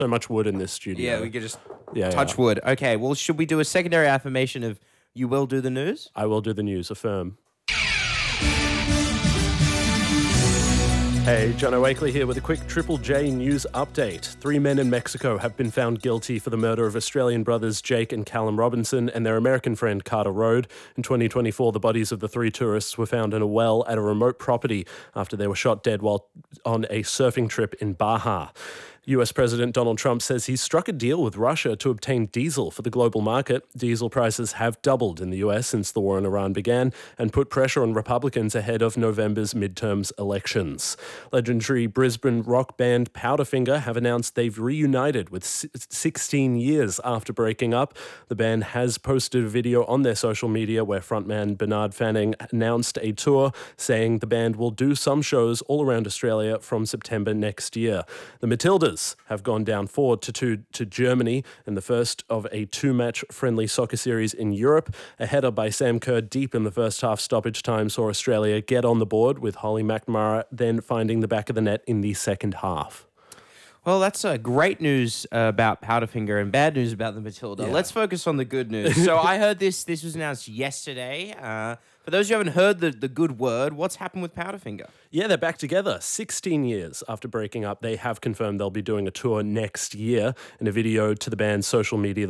So much wood in this studio. Yeah, we could just touch wood. Okay, well, should we do a secondary affirmation of you will do the news? I will do the news. Affirm. Hey, Jono Wakely here with a quick Triple J news update. 3 men in Mexico have been found guilty for the murder of Australian brothers Jake and Callum Robinson and their American friend Carter Rode. In 2024, the bodies of the 3 tourists were found in a well at a remote property after they were shot dead while on a surfing trip in Baja. US President Donald Trump says he's struck a deal with Russia to obtain diesel for the global market. Diesel prices have doubled in the US since the war in Iran began and put pressure on Republicans ahead of November's midterms elections. Legendary Brisbane rock band Powderfinger have announced they've reunited with 16 years after breaking up. The band has posted a video on their social media where frontman Bernard Fanning announced a tour, saying the band will do some shows all around Australia from September next year. The Matildas have gone down 4-2 to Germany in the first of a 2-match friendly soccer series in Europe. A header by Sam Kerr deep in the first half stoppage time saw Australia get on the board, with Holly McNamara then finding the back of the net in the second half. Well, that's great news about Powderfinger and bad news about the Matilda. Yeah. Let's focus on the good news. So I heard this was announced yesterday. For those who haven't heard the good word, what's happened with Powderfinger? Yeah, they're back together 16 years after breaking up. They have confirmed they'll be doing a tour next year. In a video to the band's social media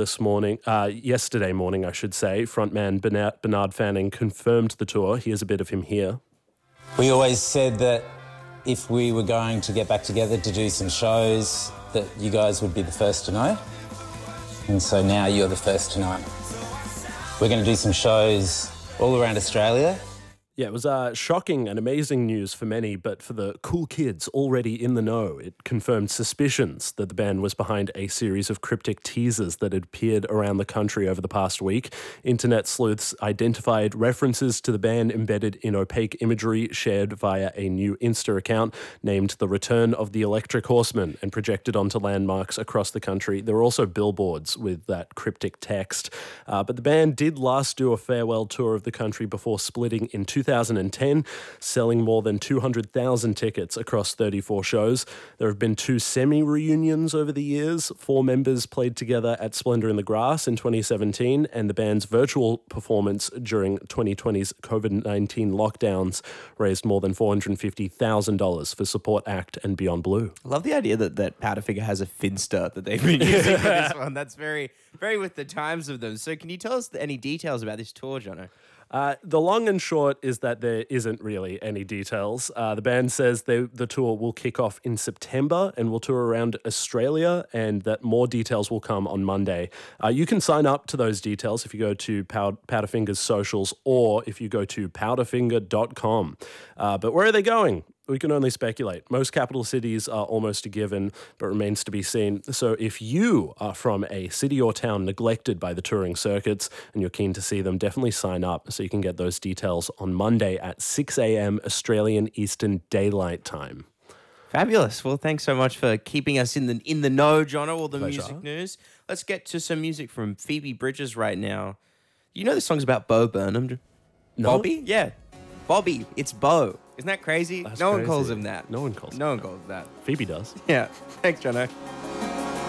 yesterday morning, I should say, frontman Bernard Fanning confirmed the tour. Here's a bit of him here. We always said that if we were going to get back together to do some shows, that you guys would be the first to know. And so now you're the first to know. We're going to do some shows all around Australia. Yeah, it was shocking and amazing news for many, but for the cool kids already in the know, it confirmed suspicions that the band was behind a series of cryptic teasers that had appeared around the country over the past week. Internet sleuths identified references to the band embedded in opaque imagery shared via a new Insta account named The Return of the Electric Horseman and projected onto landmarks across the country. There were also billboards with that cryptic text. But the band did last do a farewell tour of the country before splitting in 2010, selling more than 200,000 tickets across 34 shows. There have been 2 semi-reunions over the years. 4 members played together at Splendor in the Grass in 2017, and the band's virtual performance during 2020's COVID-19 lockdowns raised more than $450,000 for Support Act and Beyond Blue. I love the idea that Powderfinger has a Finsta that they've been using for this one. That's very, very with the times of them. So can you tell us any details about this tour, Jono? The long and short is that there isn't really any details. The band says the tour will kick off in September and will tour around Australia, and that more details will come on Monday. You can sign up to those details if you go to Powderfinger's socials or if you go to powderfinger.com. But where are they going? We can only speculate. Most capital cities are almost a given, but remains to be seen. So if you are from a city or town neglected by the touring circuits and you're keen to see them, definitely sign up so you can get those details on Monday at 6 a.m. Australian Eastern Daylight Time. Fabulous. Well, thanks so much for keeping us in the know, Jono, all the Pleasure. music news. Let's get to some music from Phoebe Bridgers right now. You know the song's about Bo Burnham? No? Bobby? Yeah. Bobby. It's Bo. Isn't that crazy? That's no one crazy. calls him that. No one calls him No one calls him that. Phoebe does. Yeah. Thanks, Jono.